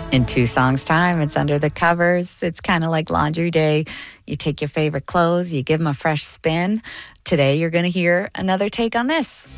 In 2 songs' time, it's Under the Covers. It's kind of like laundry day. You take your favorite clothes, you give them a fresh spin. Today, you're going to hear another take on this.